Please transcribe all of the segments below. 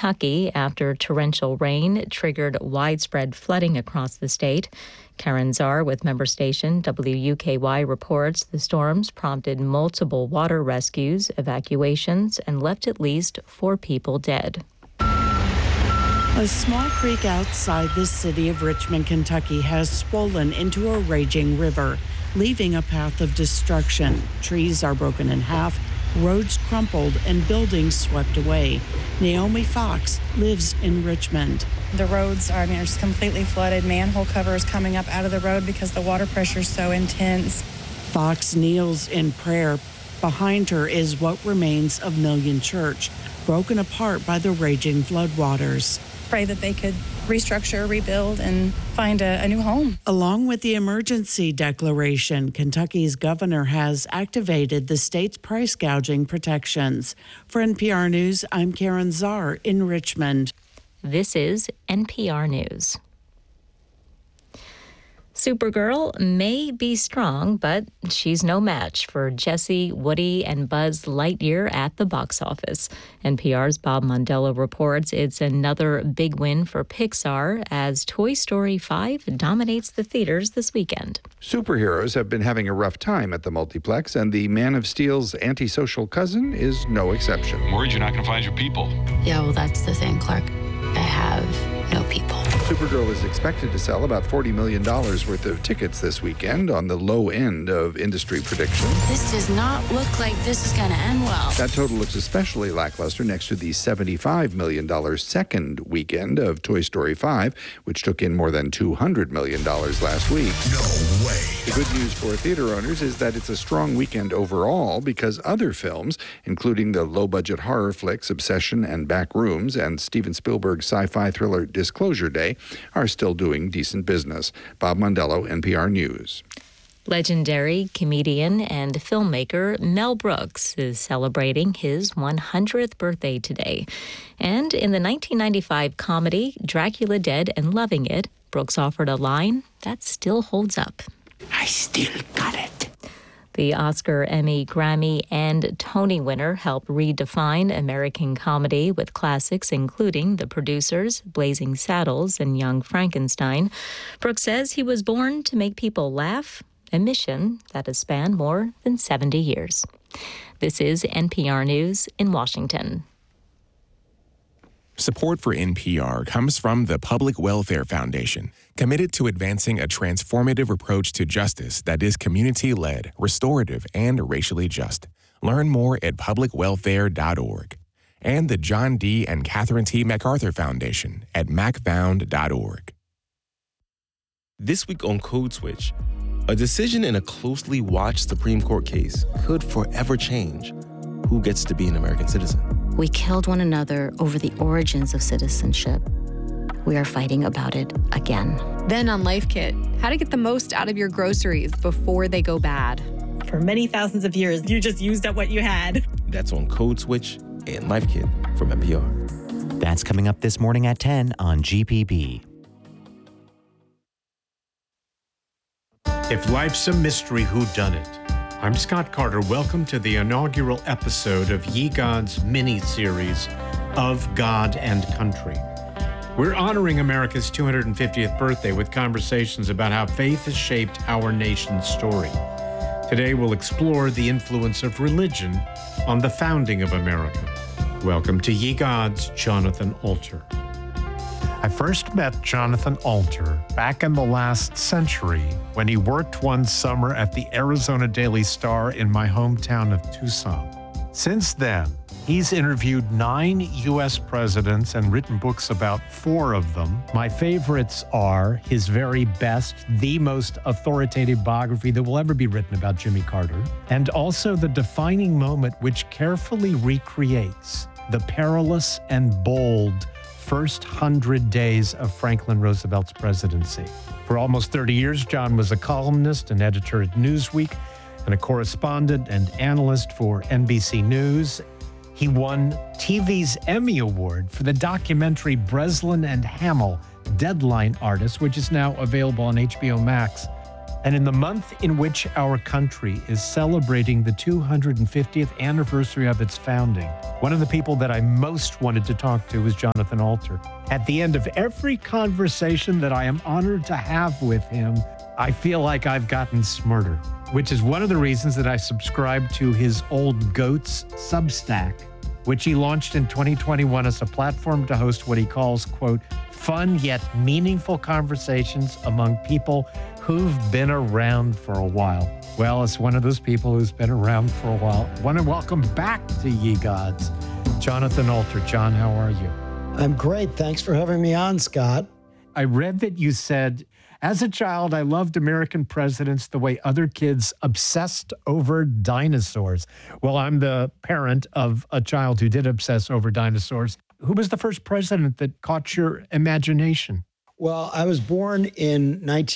Kentucky after torrential rain triggered widespread flooding across the state. Karen Czar with member station WUKY reports the storms prompted multiple water rescues, evacuations, and left at least 4 people dead. A small creek outside the city of Richmond, Kentucky has swollen into a raging river, leaving a path of destruction. Trees are broken in half, roads crumpled, and buildings swept away. Naomi Fox lives in Richmond. The roads are just completely flooded. Manhole covers coming up out of the road because the water pressure is so intense. Fox kneels in prayer. Behind her is what remains of Million Church, broken apart by the raging floodwaters. Pray that they could restructure, rebuild, and find a new home. Along with the emergency declaration, Kentucky's governor has activated the state's price gouging protections. For NPR News, I'm Karen Czar in Richmond. This is NPR News. Supergirl may be strong, but she's no match for Jessie, Woody, and Buzz Lightyear at the box office. NPR's Bob Mondello reports it's another big win for Pixar as Toy Story 5 dominates the theaters this weekend. Superheroes have been having a rough time at the multiplex, and the Man of Steel's antisocial cousin is no exception. I'm worried you're not going to find your people. Yeah, well, that's the thing, Clark. I have no people. Supergirl is expected to sell about $40 million worth of tickets this weekend on the low end of industry predictions. This does not look like this is going to end well. That total looks especially lackluster next to the $75 million second weekend of Toy Story 5, which took in more than $200 million last week. No way. The good news for theater owners is that it's a strong weekend overall because other films, including the low-budget horror flicks Obsession and Backrooms and Steven Spielberg's sci-fi thriller Disclosure Day, are still doing decent business. Bob Mondello, NPR News. Legendary comedian and filmmaker Mel Brooks is celebrating his 100th birthday today. And in the 1995 comedy Dracula Dead and Loving It, Brooks offered a line that still holds up. I still got it. The Oscar, Emmy, Grammy, and Tony winner helped redefine American comedy with classics including The Producers, Blazing Saddles, and Young Frankenstein. Brooks says he was born to make people laugh, a mission that has spanned more than 70 years. This is NPR News in Washington. Support for NPR comes from the Public Welfare Foundation, committed to advancing a transformative approach to justice that is community-led, restorative, and racially just. Learn more at publicwelfare.org. And the John D. and Catherine T. MacArthur Foundation at macfound.org. This week on Code Switch, a decision in a closely watched Supreme Court case could forever change who gets to be an American citizen. We killed one another over the origins of citizenship. We are fighting about it again. Then on Life Kit, how to get the most out of your groceries before they go bad. For many thousands of years, you just used up what you had. That's on Code Switch and Life Kit from NPR. That's coming up this morning at 10 on GPB. If life's a mystery, whodunit? I'm Scott Carter. Welcome to the inaugural episode of Ye Gods mini-series of God and Country. We're honoring America's 250th birthday with conversations about how faith has shaped our nation's story. Today, we'll explore the influence of religion on the founding of America. Welcome to Ye Gods, Jonathan Alter. I first met Jonathan Alter back in the last century when he worked one summer at the Arizona Daily Star in my hometown of Tucson. Since then, he's interviewed 9 U.S. presidents and written books about 4 of them. My favorites are his very best, the most authoritative biography that will ever be written about Jimmy Carter, and also The Defining Moment, which carefully recreates the perilous and bold first 100 days of Franklin Roosevelt's presidency. For almost 30 years, John was a columnist and editor at Newsweek and a correspondent and analyst for NBC News. He won TV's Emmy Award for the documentary Breslin and Hamill, Deadline Artist, which is now available on HBO Max. And in the month in which our country is celebrating the 250th anniversary of its founding, one of the people that I most wanted to talk to was Jonathan Alter. At the end of every conversation that I am honored to have with him, I feel like I've gotten smarter, which is one of the reasons that I subscribe to his Old Goats Substack, which he launched in 2021 as a platform to host what he calls, quote, fun yet meaningful conversations among people who've been around for a while. Well, as one of those people who's been around for a while, I want to welcome back to Ye Gods, Jonathan Alter. John, how are you? I'm great. Thanks for having me on, Scott. I read that you said, as a child, I loved American presidents the way other kids obsessed over dinosaurs. Well, I'm the parent of a child who did obsess over dinosaurs. Who was the first president that caught your imagination? Well, I was born in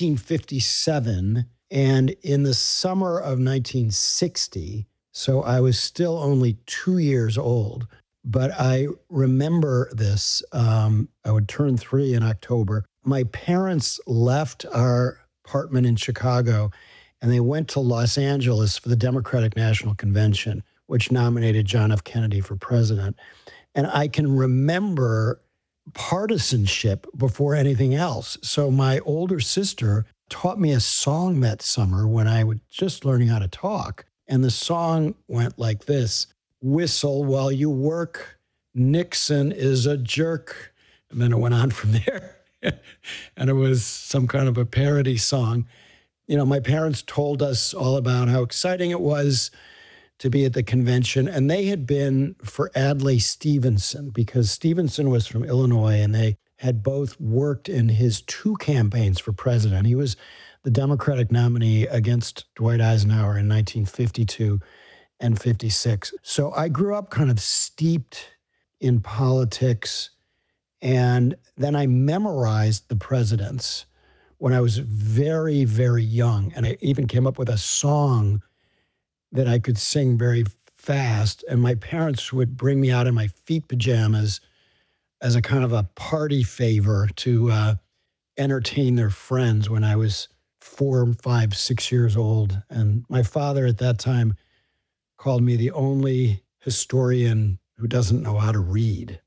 1957, and in the summer of 1960, so I was still only 2 years old, but I remember this. I would turn 3 in October. My parents left our apartment in Chicago, and they went to Los Angeles for the Democratic National Convention, which nominated John F. Kennedy for president. And I can remember partisanship before anything else. So my older sister taught me a song that summer when I was just learning how to talk. And the song went like this: whistle while you work, Nixon is a jerk. And then it went on from there. And it was some kind of a parody song. You know, my parents told us all about how exciting it was to be at the convention. And they had been for Adlai Stevenson, because Stevenson was from Illinois, and they had both worked in his 2 campaigns for president. He was the Democratic nominee against Dwight Eisenhower in 1952 and 56. So I grew up kind of steeped in politics. And then I memorized the presidents when I was very, very young. And I even came up with a song that I could sing very fast. And my parents would bring me out in my feet pajamas as a kind of a party favor to entertain their friends when I was 4, 5, 6 years old. And my father at that time called me the only historian who doesn't know how to read.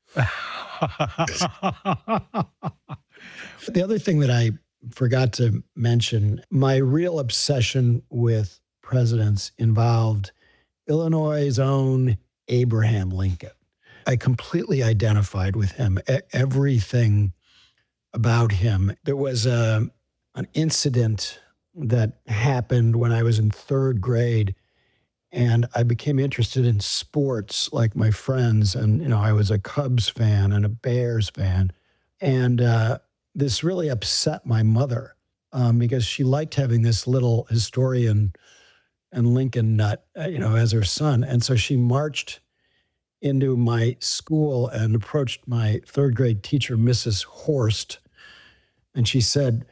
The other thing that I forgot to mention, my real obsession with presidents involved Illinois' own Abraham Lincoln. I completely identified with him, everything about him. There was an incident that happened when I was in 3rd grade, and I became interested in sports like my friends. And, you know, I was a Cubs fan and a Bears fan. And this really upset my mother because she liked having this little historian and Lincoln nut, as her son. And so she marched into my school and approached my 3rd grade teacher, Mrs. Horst. And she said,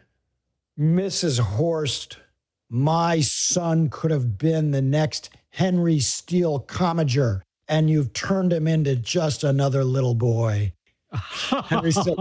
"Mrs. Horst, my son could have been the next Henry Steele Commager, and you've turned him into just another little boy." Henry Steele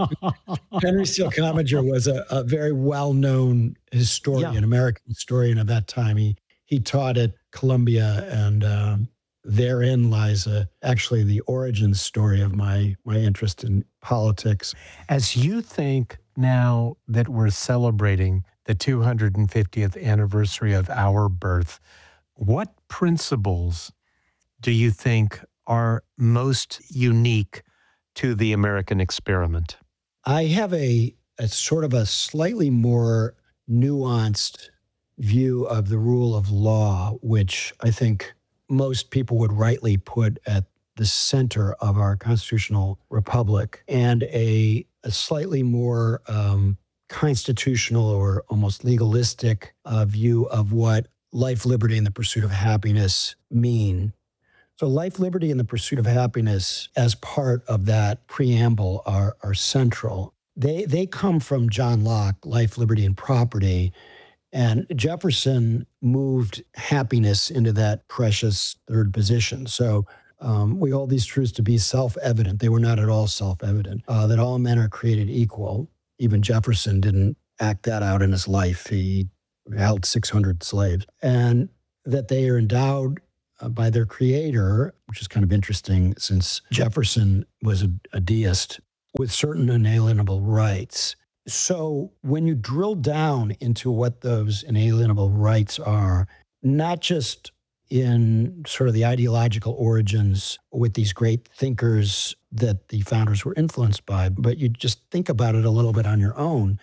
Commager was a very well-known historian, American historian of that time. He taught at Columbia, and therein lies actually the origin story of my interest in politics. As you think now that we're celebrating the 250th anniversary of our birth, what principles do you think are most unique to the American experiment? I have a sort of a slightly more nuanced view of the rule of law, which I think most people would rightly put at the center of our constitutional republic, and a slightly more constitutional or almost legalistic view of what life, liberty, and the pursuit of happiness mean. So life, liberty, and the pursuit of happiness as part of that preamble are central. They come from John Locke, Life, Liberty, and Property. And Jefferson moved happiness into that precious 3rd position. So we hold these truths to be self-evident. They were not at all self-evident, that all men are created equal. Even Jefferson didn't act that out in his life. He held 600 slaves, and that they are endowed by their creator, which is kind of interesting since Jefferson was a deist, with certain inalienable rights. So when you drill down into what those inalienable rights are, not just in sort of the ideological origins with these great thinkers that the founders were influenced by, but you just think about it a little bit on your own.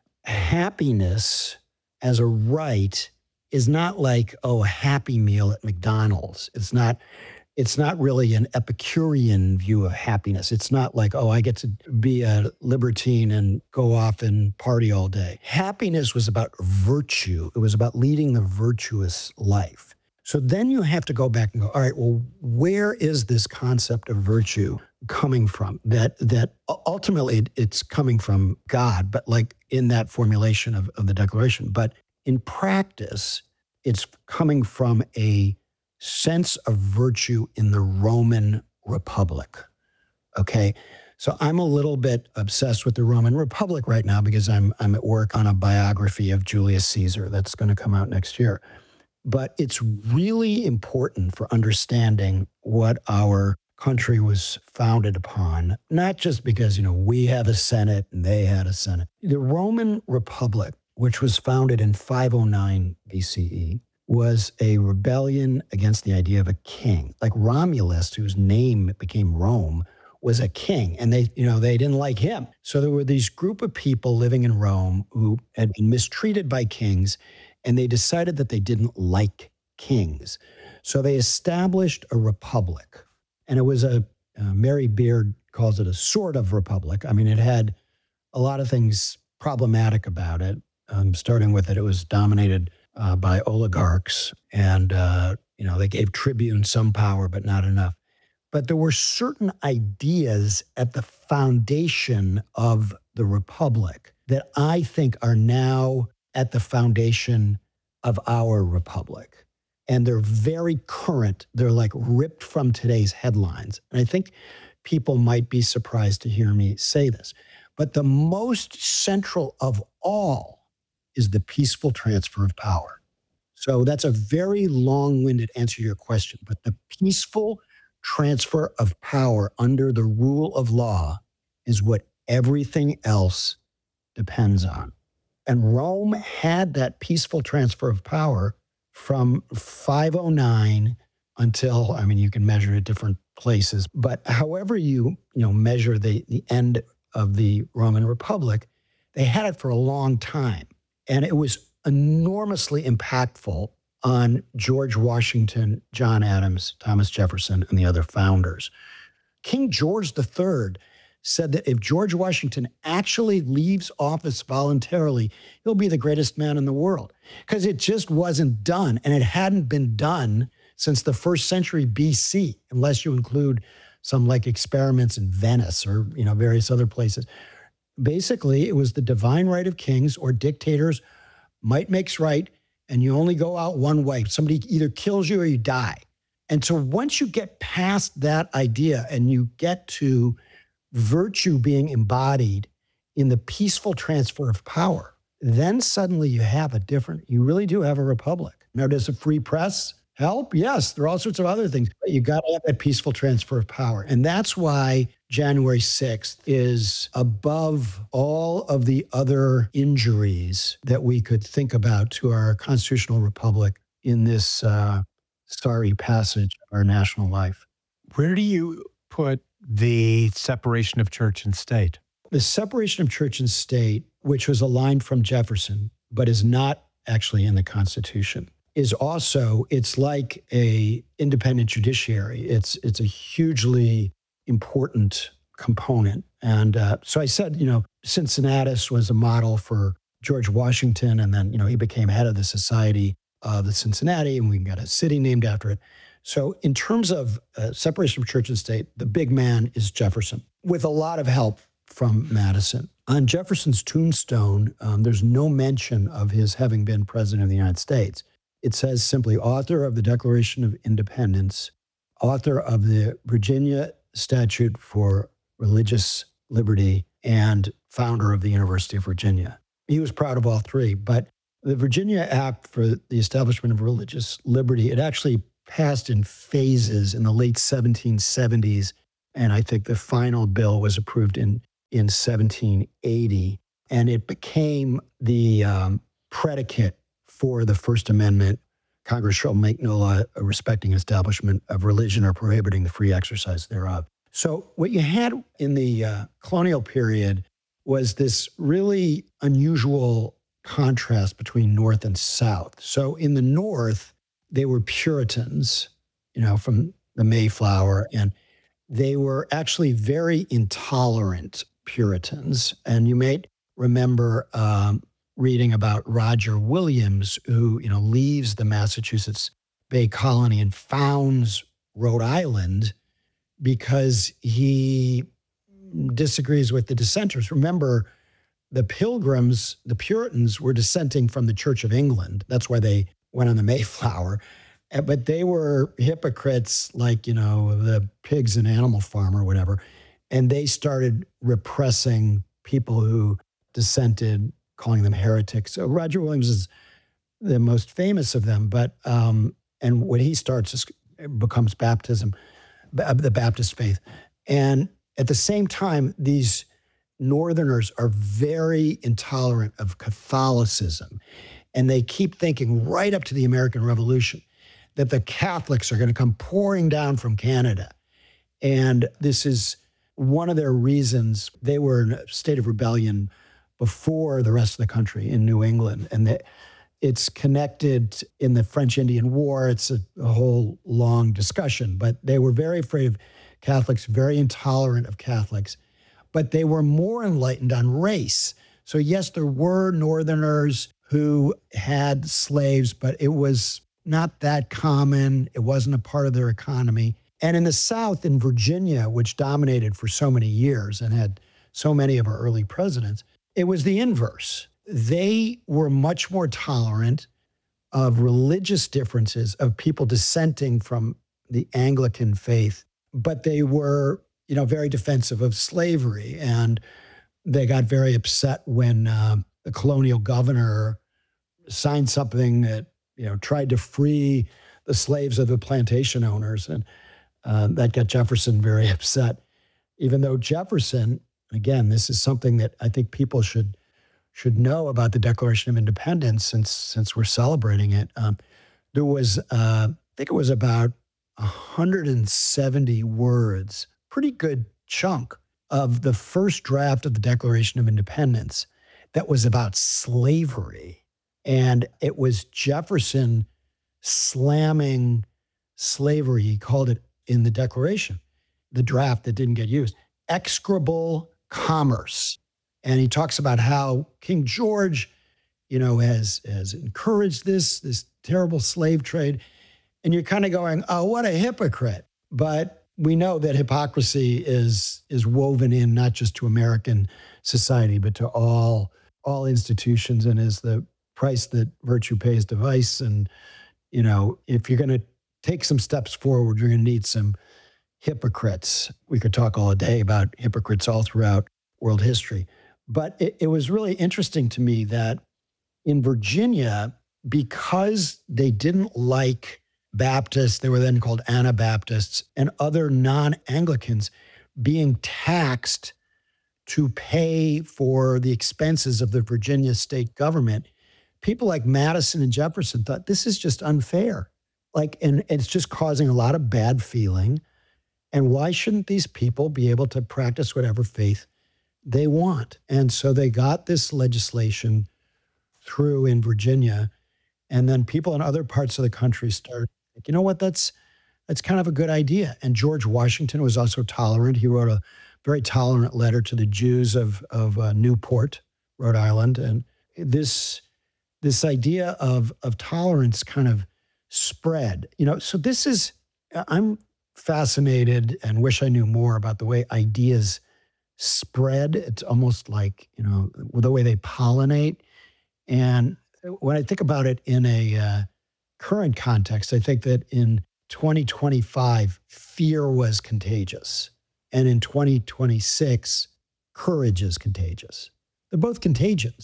Happiness as a right is not like, oh, a Happy Meal at McDonald's. It's not really an Epicurean view of happiness. It's not like, oh, I get to be a libertine and go off and party all day. Happiness was about virtue. It was about leading the virtuous life. So then you have to go back and go, all right, well, where is this concept of virtue coming from? That ultimately it's coming from God, but like in that formulation of the Declaration. But in practice, it's coming from a sense of virtue in the Roman Republic. Okay. So I'm a little bit obsessed with the Roman Republic right now because I'm at work on a biography of Julius Caesar that's going to come out next year. But it's really important for understanding what our country was founded upon, not just because, we have a Senate and they had a Senate. The Roman Republic, which was founded in 509 BCE, was a rebellion against the idea of a king. Like Romulus, whose name became Rome, was a king, and they didn't like him. So there were these group of people living in Rome who had been mistreated by kings, and they decided that they didn't like kings. So they established a republic, and it was Mary Beard calls it a sort of republic. I mean, it had a lot of things problematic about it, starting with it was dominated by oligarchs, and they gave tribunes some power, but not enough. But there were certain ideas at the foundation of the republic that I think are now at the foundation of our republic. And they're very current. They're like ripped from today's headlines. And I think people might be surprised to hear me say this. But the most central of all is the peaceful transfer of power. So that's a very long-winded answer to your question. But the peaceful transfer of power under the rule of law is what everything else depends on. And Rome had that peaceful transfer of power from 509 until, you can measure it at different places, but however you measure the end of the Roman Republic, they had it for a long time. And it was enormously impactful on George Washington, John Adams, Thomas Jefferson, and the other founders. King George III said that if George Washington actually leaves office voluntarily, he'll be the greatest man in the world, because it just wasn't done. And it hadn't been done since the 1st century BC, unless you include some like experiments in Venice or, various other places. Basically, it was the divine right of kings or dictators. Might makes right, and you only go out one way. Somebody either kills you or you die. And so once you get past that idea and you get to virtue being embodied in the peaceful transfer of power, then suddenly you really do have a republic. Now, does a free press help? Yes, there are all sorts of other things, but you got to have that peaceful transfer of power. And that's why January 6th is above all of the other injuries that we could think about to our constitutional republic in this sorry passage of our national life. Where do you put the separation of church and state? The separation of church and state, which was a line from Jefferson, but is not actually in the Constitution, is also, it's like a independent judiciary. It's a hugely important component. And so I said, Cincinnatus was a model for George Washington, and then, he became head of the Society of the Cincinnati, and we got a city named after it. So in terms of separation of church and state, the big man is Jefferson, with a lot of help from Madison. On Jefferson's tombstone, there's no mention of his having been president of the United States. It says simply, author of the Declaration of Independence, author of the Virginia Statute for Religious Liberty, and founder of the University of Virginia. He was proud of all three, but The Virginia Act for the Establishment of Religious Liberty, it actually passed in phases in the late 1770s. And I think the final bill was approved in 1780. And it became the predicate for the First Amendment. Congress shall make no law respecting establishment of religion or prohibiting the free exercise thereof. So what you had in the colonial period was this really unusual contrast between North and South. So in the North, they were Puritans, from the Mayflower, and they were actually very intolerant Puritans. And you may remember reading about Roger Williams, who, leaves the Massachusetts Bay Colony and founds Rhode Island because he disagrees with the dissenters. Remember, the Pilgrims, the Puritans, were dissenting from the Church of England. That's why they went on the Mayflower. But they were hypocrites like, the Pigs and Animal Farm or whatever. And they started repressing people who dissented, calling them heretics. So Roger Williams is the most famous of them. But and what he starts becomes baptism, the Baptist faith. And at the same time, these Northerners are very intolerant of Catholicism. And they keep thinking right up to the American Revolution that the Catholics are going to come pouring down from Canada. And this is one of their reasons. They were in a state of rebellion before the rest of the country in New England. And it's connected in the French Indian War. It's a whole long discussion. But they were very afraid of Catholics, very intolerant of Catholics. But they were more enlightened on race. So yes, there were Northerners who had slaves, but it was not that common. It wasn't a part of their economy. And in the South, in Virginia, which dominated for so many years and had so many of our early presidents, it was the inverse. They were much more tolerant of religious differences, of people dissenting from the Anglican faith, but they were, very defensive of slavery. And they got very upset when the colonial governor signed something that, tried to free the slaves of the plantation owners. And that got Jefferson very upset, even though Jefferson, again, this is something that I think people should know about the Declaration of Independence since we're celebrating it. There was, I think it was about 170 words, pretty good chunk of the first draft of the Declaration of Independence that was about slavery. And it was Jefferson slamming slavery. He called it in the Declaration, the draft that didn't get used, execrable commerce. And he talks about how King George, has encouraged this terrible slave trade. And you're kind of going, oh, what a hypocrite. But we know that hypocrisy is woven in not just to American society, but to all institutions, and is the price that virtue pays to vice. And, if you're going to take some steps forward, you're going to need some hypocrites. We could talk all day about hypocrites all throughout world history. But it was really interesting to me that in Virginia, because they didn't like Baptists, they were then called Anabaptists, and other non-Anglicans being taxed to pay for the expenses of the Virginia state government, people like Madison and Jefferson thought this is just unfair. And it's just causing a lot of bad feeling. And why shouldn't these people be able to practice whatever faith they want? And so they got this legislation through in Virginia. And then people in other parts of the country started, you know what, that's kind of a good idea. And George Washington was also tolerant. He wrote a very tolerant letter to the Jews of Newport, Rhode Island. And this idea of tolerance kind of spread. So I'm fascinated and wish I knew more about the way ideas spread. It's almost like, the way they pollinate. And when I think about it in a current context, I think that in 2025, fear was contagious. And in 2026, courage is contagious. They're both contagions,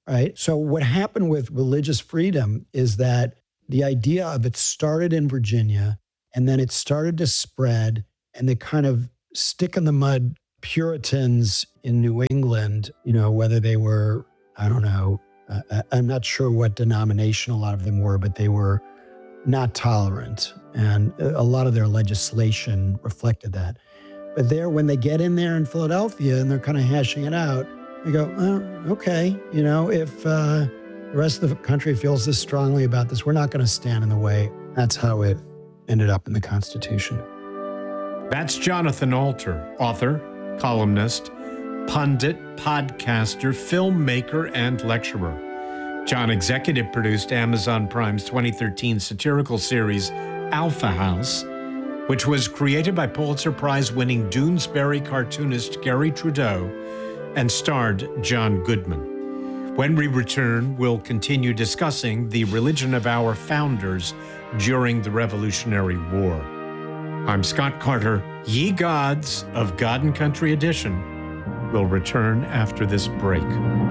right? So what happened with religious freedom is that the idea of it started in Virginia, and then it started to spread, and the kind of stick in the mud Puritans in New England, whether they were, I don't know, I'm not sure what denomination a lot of them were, but they were not tolerant. And a lot of their legislation reflected that. But when they get in there in Philadelphia and they're kind of hashing it out, they go, oh, okay, if the rest of the country feels this strongly about this, we're not going to stand in the way. That's how it ended up in the Constitution. That's Jonathan Alter, author, columnist, pundit, podcaster, filmmaker, and lecturer. John executive produced Amazon Prime's 2013 satirical series Alpha House, which was created by Pulitzer Prize-winning Doonesbury cartoonist Gary Trudeau and starred John Goodman. When we return, we'll continue discussing the religion of our founders during the Revolutionary War. I'm Scott Carter. Ye Gods of God and Country Edition will return after this break.